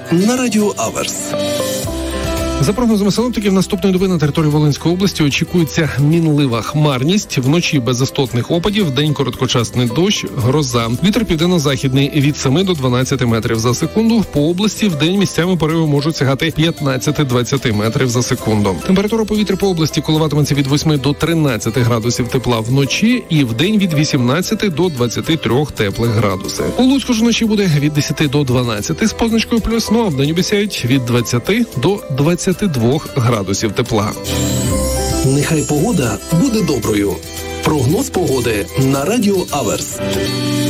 на Радіо Аверс. За прогнозами синоптиків, наступної доби на території Волинської області очікується мінлива хмарність, вночі без істотних опадів, вдень короткочасний дощ, гроза. Вітер південно-західний від 7 до 12 метрів за секунду. По області вдень місцями пориви можуть сягати 15-20 метрів за секунду. Температура повітря по області коливатиметься від 8 до 13 градусів тепла вночі і вдень від 18 до 23 теплих градусів. У Луцьку ж вночі буде від 10 до 12 з позначкою плюс, а вдень обіцяють від 20 до 22 градусів тепла. Нехай погода буде доброю. Прогноз погоди на Радіо Аверс.